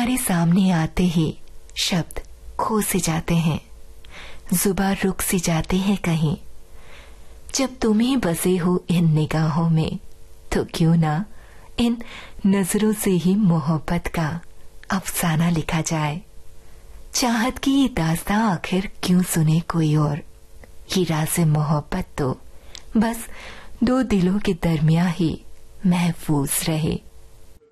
तुम्हारे सामने आते ही शब्द खो से जाते हैं, जुबान रुक सी जाती है कहीं। जब तुम ही बसे हो इन निगाहों में, तो क्यों ना इन नजरों से ही मोहब्बत का अफसाना लिखा जाए। चाहत की ये दास्तां आखिर क्यों सुने कोई और, ये राज़े मोहब्बत तो बस दो दिलों के दरमियां ही महफूज रहे।